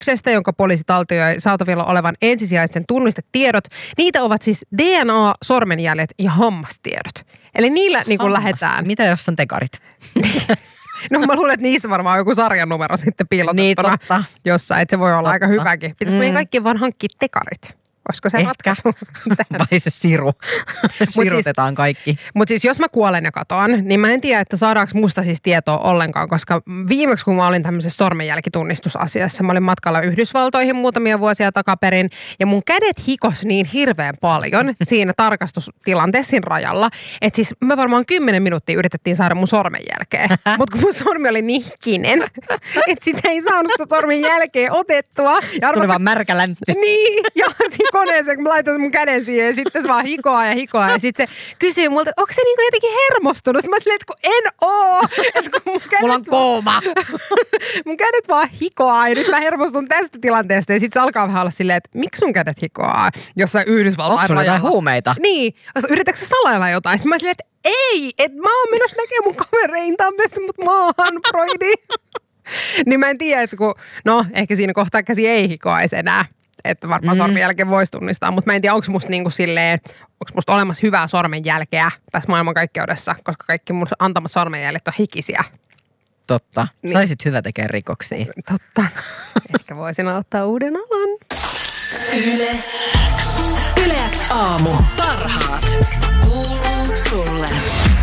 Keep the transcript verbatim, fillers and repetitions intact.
jonka poliisi taltioi saatavilla olevan ensisijaisen tunnistetiedot. Niitä ovat siis D N A, sormenjäljet ja hammastiedot. Eli niillä niin kuin lähdetään. Mitä jos on tekarit? No mä luulen, että niissä varmaan on joku sarjanumero sitten piilotettuna niin, totta. jossain, että se voi olla totta. aika hyväkin. Pitäisikö mm. meidän kaikki vaan hankkia tekarit? Olisiko se Ehkä. ratkaisu? Vai se siru. Sirutetaan siis, kaikki. Mutta siis jos mä kuolen ja katoan, niin mä en tiedä, että saadaanko musta siis tietoa ollenkaan, koska viimeksi kun mä olin tämmöisessä sormenjälkitunnistusasiassa, mä olin matkalla Yhdysvaltoihin muutamia vuosia takaperin, ja mun kädet hikos niin hirveän paljon siinä tarkastustilanteessa siinä rajalla, että siis me varmaan kymmenen minuuttia yritettiin saada mun sormenjälkeä. Mutta kun mun sormi oli niin hikinen, että sitä ei saanut sitä sormenjälkeä otettua. Ja tuli vaan märkä läntti. Niin, ja koneeseen, kun mä laitan mun käden siihen ja sitten se vaan hikoaa ja hikoaa. Ja sitten se kysyy multa, että onko se niinku jotenkin hermostunut? Sitten mä silleen, että kun en oo. Että kun mun kädet mulla on kooma. mun kädet vaan hikoaa ja nyt mä hermostun tästä tilanteesta. Ja sitten se alkaa vähän olla silleen, että miksi sun kädet hikoaa jossain Yhdysvaltain onko sulla jotain huumeita? Niin. Yritätkö sä salailla jotain? Sitten mä silleen, että ei, että mä oon menossa näkemään mun kaverein tammesti mut maahan, broidi. Niin mä en tiedä, että kun, no ehkä siinä kohtaa käsi ei hikoaisi enää. Että varmaan mm. sormenjälkeen voisi tunnistaa, mutta mä en tiedä, onko musta niinku silleen, onko musta olemassa hyvää sormenjälkeä tässä maailmankaikkeudessa, koska kaikki mun antamat sormenjäljet on hikisiä. Totta. Niin. Saisit hyvä tekemään rikoksia. Totta. Ehkä voisin ottaa uuden alan. Yle X. Yle X aamu. Parhaat. Kuuluu sulle.